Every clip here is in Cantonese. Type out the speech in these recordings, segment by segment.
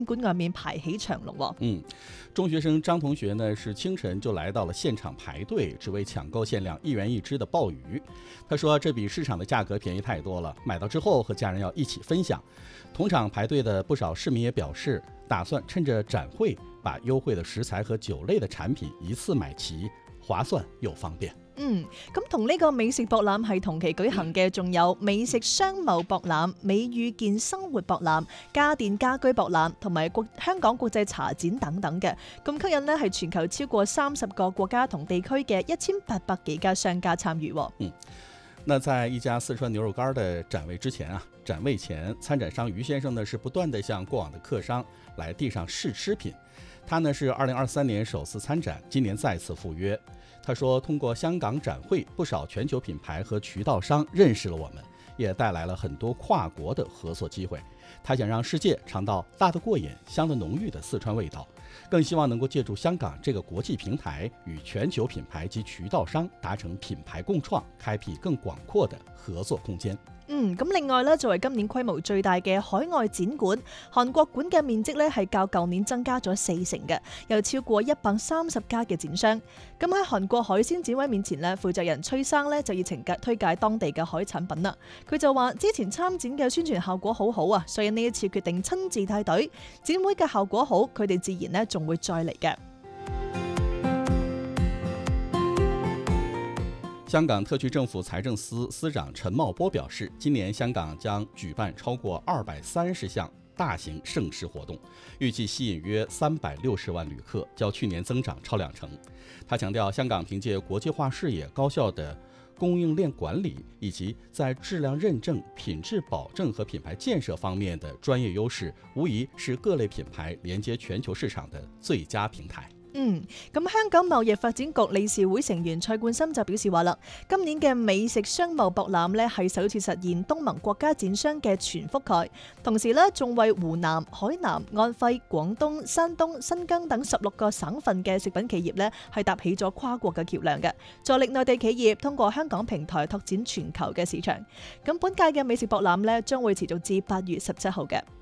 館外面排起長龍。 中學生張同學呢是清晨就來到了現場排隊，只為搶購限量1元1隻的鮑魚。他說這比市場的價格便宜太多了，買到之後和家人要一起分享。同場排隊的不少市民也表示，打算趁着展會把優惠的食材和酒類的產品一次買齊，划算又方便。 咁同呢個美食博覽係同期舉行嘅，仲有美食商貿博覽、美遇健生活博覽、家電家居博覽同埋香港國際茶展等等嘅。咁吸引呢係全球超過30個國家同地區嘅1800幾家商家參與。 那在一家四川牛肉乾的展位前，參展商於先生呢是不斷地向過往的客商來遞上試吃品。他呢是2023年首次參展，今年再次赴約。他說通過香港展會，不少全球品牌和渠道商認識了我們，也帶來了很多跨國的合作機會。他想讓世界嘗到辣得過癮、香得濃郁的四川味道，更希望能夠借助香港這個國際平台，與全球品牌及渠道商達成品牌共創，開闢更廣闊的合作空間。 咁另外咧，作為今年規模最大嘅海外展館，韓國館嘅面積咧係較舊年增加咗4成嘅，有超過130家嘅展商。咁喺韓國海鮮展位面前咧，負責人崔生咧就熱情推介當地嘅海產品啦。佢就話之前參展嘅宣傳效果好好啊，所以呢一次決定親自帶隊。展會嘅效果好，佢哋自然咧仲會再嚟嘅。 香港特區政府財政司司長陳茂波表示，今年香港將舉辦超過230項大型盛事活動，預計吸引約360萬旅客，較去年增長超2成。他強調，香港憑借國際化視野、高效的供應鏈管理以及在質量認證、品質保證和品牌建設方面的專業優勢，無疑是各類品牌連接全球市場的最佳平台。 咁香港貿易發展局理事會成員蔡冠深就表示話啦，今年嘅美食商貿博覽呢係首次實現東盟國家展商嘅全覆蓋，同時呢仲為湖南、海南、安徽、廣東、山東、新疆等16個省份嘅食品企業呢係搭起咗跨國嘅橋樑嘅，助力內地企業通過香港平台拓展全球嘅市場。咁本屆嘅美食博覽呢將會持續至8月17號嘅。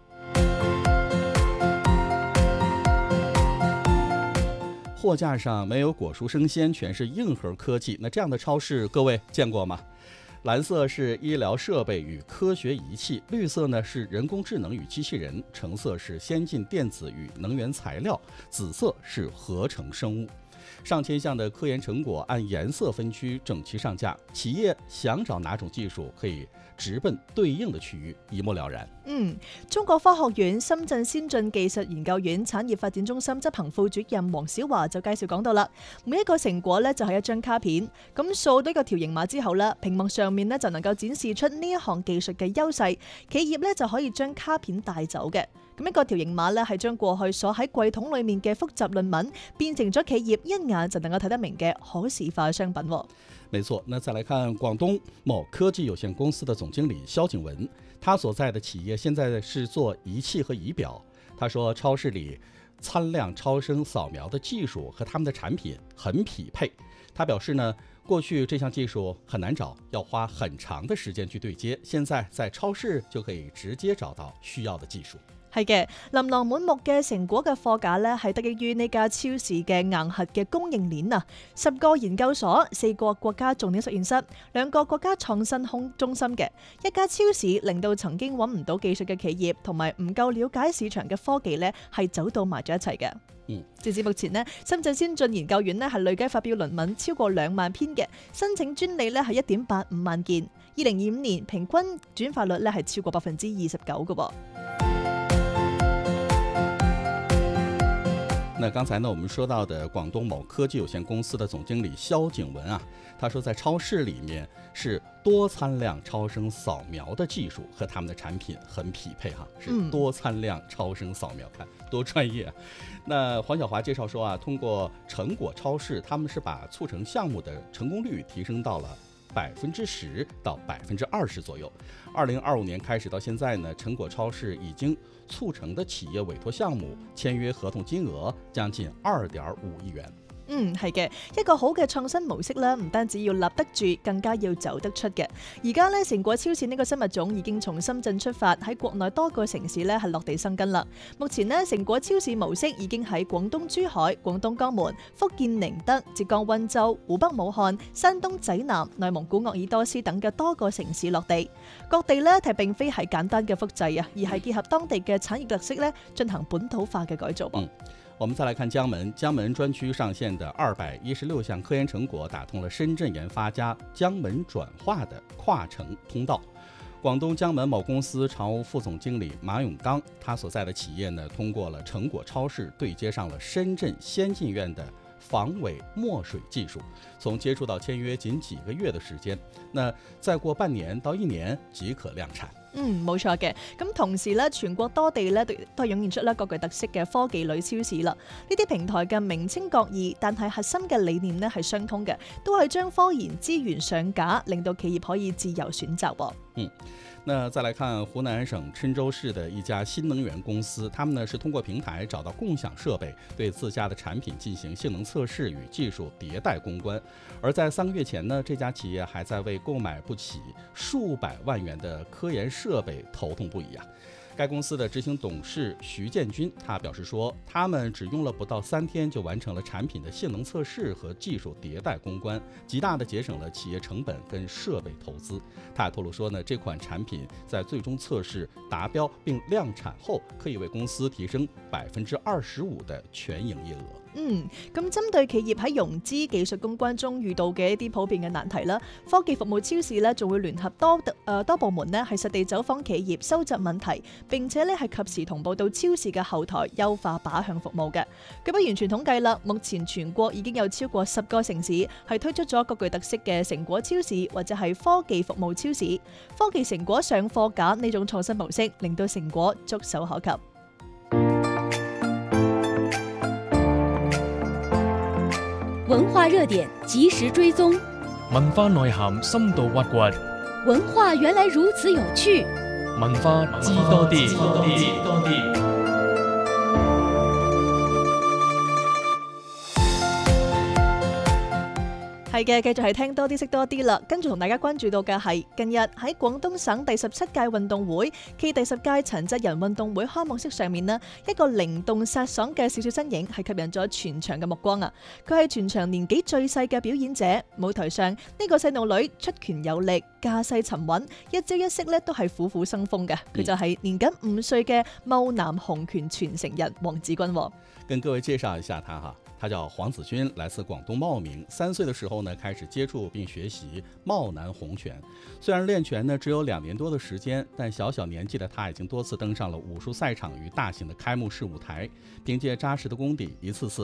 貨架上沒有果蔬生鮮，全是硬核科技。那這樣的超市，各位見過嗎？藍色是醫療設備與科學儀器，綠色呢是人工智能與機器人，橙色是先進電子與能源材料，紫色是合成生物。上千項的科研成果按顏色分區整齊上架，企業想找哪種技術，可以直奔對應的區域，一目了然。 中國科學院深圳先進技術研究院產業發展中心執行副主任黃小華就介紹講到啦，每一個成果呢就係一張卡片，咁掃到一個條形碼之後呢，屏幕上面呢就能夠展示出呢一項技術嘅優勢，企業呢就可以將卡片帶走嘅。咁一個條形碼呢係將過去鎖喺櫃桶裏面嘅複雜論文變成咗企業一眼就能夠睇得明嘅可視化商品。 沒錯，那再來看廣東某科技有限公司的總經理蕭景文，他所在的企業現在是做儀器和儀表。他說超市裏參量超聲掃描的技術和他們的產品很匹配。他表示呢，過去這項技術很難找，要花很長的時間去對接，現在在超市就可以直接找到需要的技術。 係嘅，琳琅滿目嘅成果嘅貨架呢，係得益於呢家超市嘅硬核嘅供應鏈啊！10個研究所、4個國家重點實驗室、2個國家創新中心嘅一家超市，令到曾經揾唔到技術嘅企業同埋唔夠了解市場嘅科技呢，係走到埋咗一齊嘅。截至目前呢，深圳先進研究院呢係累計發表論文超過2萬篇嘅，申請專利呢係1.85萬件。2025年平均轉化率呢係超過29%嘅噃。 那剛才呢，我們說到的廣東某科技有限公司的總經理蕭景文啊，他說在超市裡面是多參量超聲掃描的技術和他們的產品很匹配哈，是多參量超聲掃描，看多專業啊。那黃小華介紹說啊，通過成果超市，他們是把促成項目的成功率提升到了10%到20%左右。2025年開始到現在呢，成果超市已經促成的企業委託項目簽約合同金額將近2.5億元。 係嘅，一個好嘅創新模式咧，唔單止要立得住，更加要走得出嘅。而家咧，成果超市呢個新物種已經從深圳出發，喺國內多個城市咧係落地生根啦。目前呢，成果超市模式已經喺廣東珠海、廣東江門、福建寧德、浙江溫州、湖北武漢、山東濟南、內蒙古鄂爾多斯等嘅多個城市落地。各地呢係並非係簡單嘅複製啊，而係結合當地嘅產業特色咧，進行本土化嘅改造。 我們再來看江門，江門專區上線的216項科研成果，打通了深圳研發加江門轉化的跨城通道。廣東江門某公司常務副總經理馬永剛，他所在的企業呢，通過了成果超市對接上了深圳先進院的防偽墨水技術，從接觸到簽約僅幾個月的時間，那再過半年到1年即可量產。 冇錯嘅。咁同時咧，全國多地咧都係湧現出咧各具特色嘅科技類超市啦。呢啲平台嘅名稱各異，但係核心嘅理念咧係相通嘅，都係將科研資源上架，令到企業可以自由選擇。 那再來看湖南省郴州市的一家新能源公司，他們呢是通過平台找到共享設備，對自家的產品進行性能測試與技術迭代攻關。而在3個月前呢，這家企業還在為購買不起數百萬元的科研設備頭痛不已啊。該公司的執行董事徐建軍，他表示說，他們只用了不到3天就完成了產品的性能測試和技術迭代攻關，極大的節省了企業成本跟設備投資。他也透露說呢，這款產品在最終測試達標並量產後，可以為公司提升25%的全營業額。 咁針對企業喺融資、技術攻關中遇到嘅一啲普遍嘅難題啦，科技服務超市咧仲會聯合多部門咧係實地走訪企業，收集問題，並且咧係及時同步到超市嘅後台，優化靶向服務嘅。據不完全統計啦，目前全國已經有超過10個城市係推出咗各具特色嘅成果超市或者係科技服務超市，科技成果上貨架呢種創新模式，令到成果觸手可及。 文化熱點及時追蹤， 文化內涵深度挖掘， 文化原來如此有趣， 文化知多啲。 係嘅，繼續係聽多啲識多啲啦。跟住同大家關注到嘅係近日喺廣東省第17屆運動會暨第10屆殘疾人運動會開幕式上面呢，一個靈動颯爽嘅小小身影係吸引咗全場嘅目光啊！佢係全場年紀最細嘅表演者，舞台上呢個細路女出拳有力，架勢沉穩，一招一式咧都係虎虎生風嘅。佢就係年僅5歲嘅茂南洪拳傳承人黃子君。 跟各位介紹一下他哈。他叫黃子君，來自廣東茂名。3歲的時候呢，開始接觸並學習茂南洪拳。雖然練拳呢只有2年多的時間，但小年紀的他已經多次登上了武術賽場與大型的開幕式舞台。憑借紮實的功底，一次次